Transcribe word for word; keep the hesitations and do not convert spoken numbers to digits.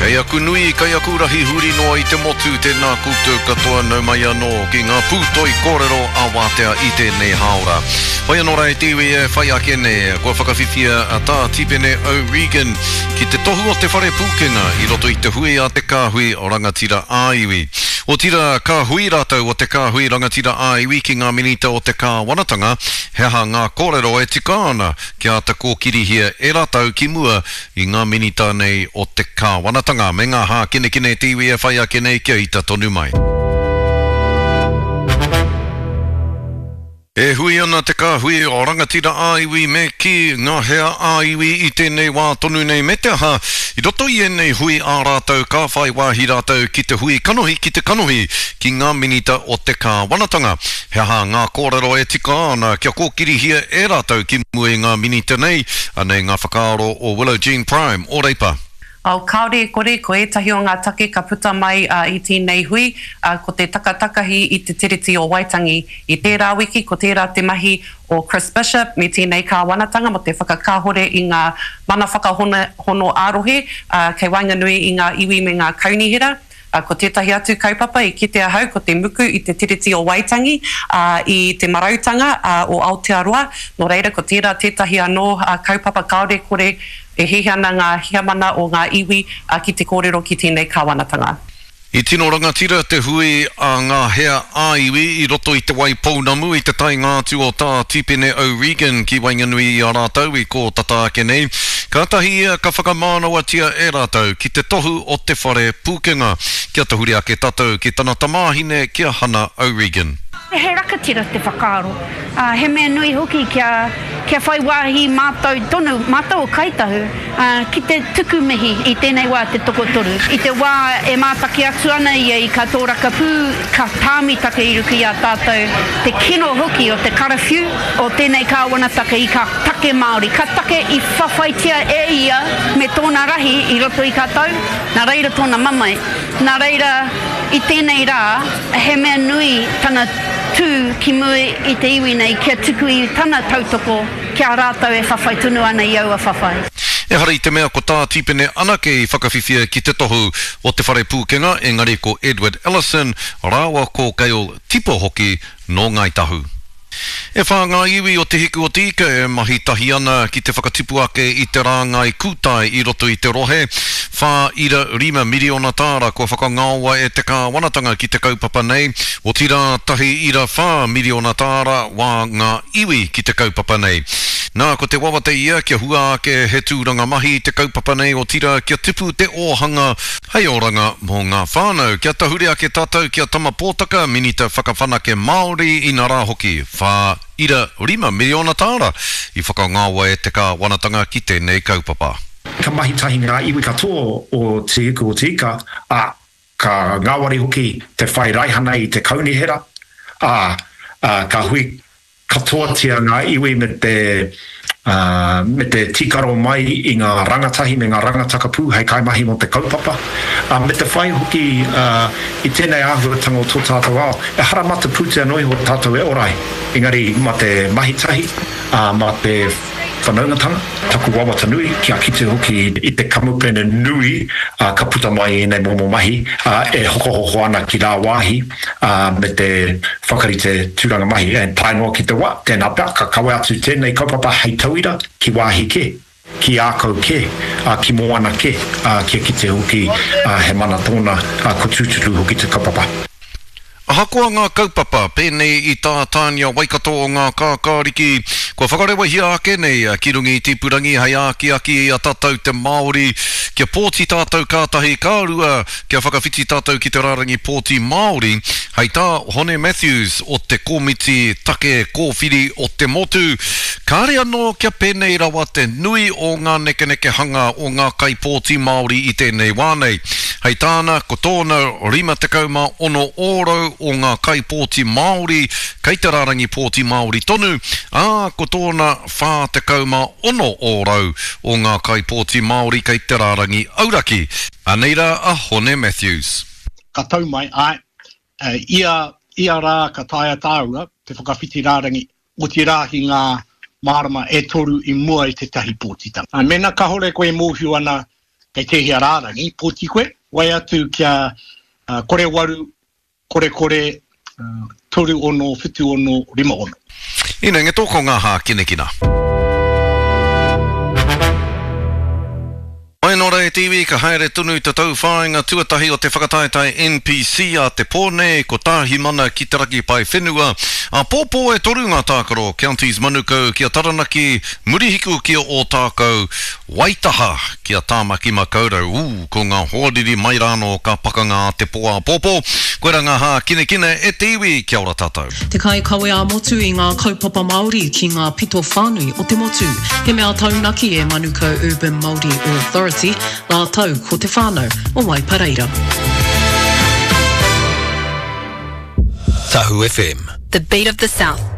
Kei aku nui, kei aku rahi huri noa I te motu tēnā koutou katoa nau mai anō ki ngā pūtoi kōrero a wātea I tēnei haora. Whai anō rai tiwi e whai ake ne, kua whakawhiwhia a tā tipene O'Regan ki te tohu o te whare pūkenga I roto I te hui a te kāhui o rangatira āiwi. O tira kāhui rātou o te kāhui rangatira āiwi ki ngā minita o te kāwanatanga, heha ngā kōrero e tika ana ki a te kōkirihia e rātou ki mua I ngā minita nei o te kāwanatanga. Me ngā hā kine kine tiwi e whai ake nei kia ita tonu mai. E hui ana te kāhui o rangatira āiwi me ki ngā hea āiwi I tēnei wā tonu nei me te aha I roto I nei hui ā rātou ka whai wāhi rātou ki te hui kanohi ki te kanohi ki ngā minita o te kāwanatanga. He aha ngā kōrero e tika ana kia kōkirihia e rātou ki mua I ngā minita nei anei ngā whakaaro o Willow Jean Prime o Reipa. Au kaore kore ko etahi o ngā take ka puta mai uh, I tēnei hui, uh, ko te takatakahi I te tiriti o Waitangi. I tērā wiki, ko tērā te mahi o Chris Bishop, me tēnei kāwanatanga mo te whakakāhore I ngā mana whakahono ārohe, uh, kei Wainganui I ngā iwi me ngā kaunihira. Uh, ko tētahi atu kaupapa I kitea hau, ko te muku I te tiriti o Waitangi, uh, I te marautanga uh, o Aotearoa. No reira, ko tērā tētahi anō uh, kaupapa kaore kore e hehana ngā hiamana o ngā iwi uh, ki te kōrero ki tēnei kāwanatanga. I tino rangatira te hui a ngā hea āiwi I roto I te wai pounamu I te tai ngātu o tā tipene O'Regan ki Wainganui I a rātou I ko tata ake nei. Ka tahi ia ka whakamānawa tia e rātou ki te tohu o te whare pūkenga. Kia te huri ake tātou ki tana tamāhine kia hana O'Regan. He rakatira te whakaaro. Uh, he mea nui hoki kia, kia whai wāhi mātou tonu, mātou o kaitahu, uh, ki te tuku mihi I tēnei wā te tokotoru. I te wā e mātaki atu ana ia I ka tōraka pū, ka tāmitaka I ruki a tātou, te kino hoki o te karawhiu, o tēnei kāwanataka I ka take Māori. Ka take I whawhaitia e ia me tōna rahi I roto I kātou, nā reira tōna mamai, nā reira I tēnei rā, he mea nui tana tū ki mui I te iwi nei kia tuku I tana tautoko kia rātou e whawhai tunu ana I au a whawhai. E hara I te mea ko tā tipene anake I whakawhiwhia ki te tohu o te whare pūkenga engari ko Edward Ellison, rāua ko Gail Tipo hoki no ngai tahu. E whā ngā iwi o te hiku o te ika e mahi tahi ana ki te whakatipu ake I te rāngai kūtai I roto I te rohe. Whā ira rima miliona tāra ko whakangāua e te kāwanatanga ki te kaupapa nei. O tira tahi ira whā miliona tāra wā ngā iwi ki te kaupapa nei. Nā ko te wawate ia kia hua ake he tūranga mahi te kaupapa nei o tira kia tipu te ohanga hei oranga mō ngā whānau. Kia tahuri ake tātou kia tama pōtaka minita whakawhanake Māori I nā rā hoki. Whā ira rima miliona tāra I whakangāua e te kāwanatanga ki tēnei kaupapa. Ka mahi tahi ngā iwi katoa o te iku o te ika, a ka ngāwari hoki te whai raihana I te kaunihera, a, a ka hui katoa tia ngā iwi me te, uh, me te tikaro mai I ngā rangatahi me ngā rangatakapū hei kaimahi mo te kaupapa. Uh, me te whai hoki uh, I tēnei āhuatanga o tō tātou ao, e haramata pūtea noi ho tātou e orai. Engari, ma te mahitahi, uh, ma te whanaungatanga, taku wawata nui, kia kite hoki I te kamupene nui, uh, ka puta mai nei momo mahi, uh, e hoko hoko ana ki rā wāhi, uh, me te whakarite tūranga mahi, e tai noa ki te wā, tēnā pia, ka kawe atu tēnei kaupapa hei tauira, ki wāhi ke, ki ākau ke, uh, ki moana ke, uh, kia kite hoki uh, he mana tōna uh, ko tūturu hoki te kaupapa. Ahakoa ngā kaupapa, pēnei I tā tānia waikato o ngā kākāriki, kua whakarewahia ake nei ki rungi I tipurangi hei āki aki a tātou te Māori, kia pōti tātou kātahi kārua, kia whakawhiti tātou ki te rārangi pōti Māori, hei tā Hone Matthews o te komiti take kōwhiri o te motu, kāre anō kia pēnei rawa te nui o ngā neke neke hanga o ngā kai pōti Māori I tēnei wānei. Hei tāna, ko tōna rima te kauma ono oro o ngā kai pōti Māori, kei te rārangi pōti Māori tonu, ā ko tōna whā te kauma ono oro o ngā kai pōti Māori kei te rārangi auraki. Aneira a Hone Matthews. Ka tau mai, ai, uh, ia, ia rā ka taia tāua, te whakawhiti rārangi, o te rāhi ngā marama e toru I mua I te tahi pōtitanga. Mena ka hore koe mōhiu ana kei te hea rārangi, pōti koe, wai atu kia uh, kore waru, kore kore, uh, toru ono, whitu ono, rima ono. Ina, nge tōko ngā hā kine kina. Mai nō rei T V, ka haere tunu te tau whāinga tuatahi o te whakataetai N P C a te pōne, ko tāhi mana ki te raki pai whenua. A pōpō e toru ngā tākaro, Counties Manukau, kia Taranaki, Murihiku kia o tākau, Waitaha kia Tāmaki Makaurau. Ū, ko ngā hoariri mai rāno ka pakanga te pōa pōpō. Koera ngā hā kine kine e te iwi, kia ora tātou. Te kai kawe a motu i ngā kaupapa Māori ki ngā pito whānui o te motu. He mea taunaki e Manukau Urban Māori Authority. Nā tau ko te whānau o Waipareira. Tahu F M. The beat of the South.